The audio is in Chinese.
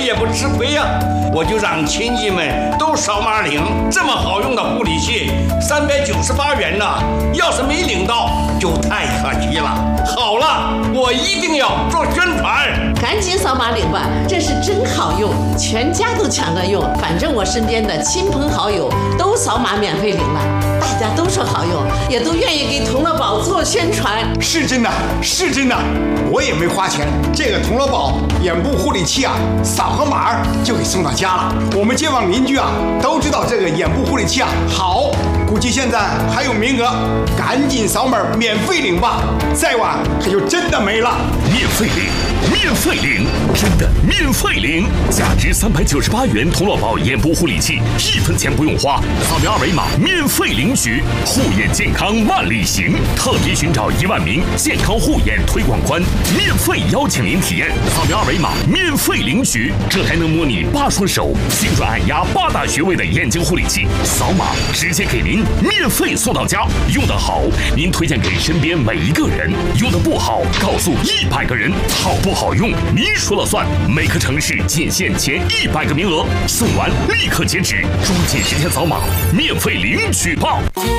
也不吃亏呀。我就让亲戚们都扫码领，这么好用的护理器，398元呢，要是没领到就太可惜了。好了，我一定要做宣传， 赶紧扫码领吧，这是真好用，全家都抢着用。反正我身边的亲朋好友都扫码免费领了，大家都说好用，也都愿意给童乐宝做宣传。 是真的，是真的，我也没花钱，这个童乐宝眼部护理器啊，扫个码就给送到家了。我们街坊邻居啊都知道这个眼部护理器啊好，估计现在还有名额，赶紧扫码免费领吧，再晚可就真的没了。 免费领，免费领，真的免费领！价值398元童乐宝眼部护理器，1分钱不用花，扫描2维码免费领取。护眼健康万里行，特别寻找1万名健康护眼推广官，免费邀请您体验。扫描2维码免费领取，这还能模拟8双手，精准按压8大穴位的眼睛护理器，扫码直接给您免费送到家。用得好，您推荐给身边每一个人；用得不好，告诉100个人。好不好用，您说了算。每个城市仅限前100个名额，送完立刻截止，抓紧时间扫码，免费领取吧。